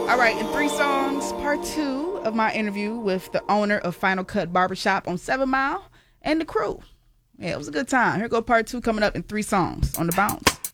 All right, in 3 songs, part 2 of my interview with the owner of Final Cut Barbershop on 7 Mile and the crew. Yeah, it was a good time. Here go part 2 coming up in 3 songs on the bounce.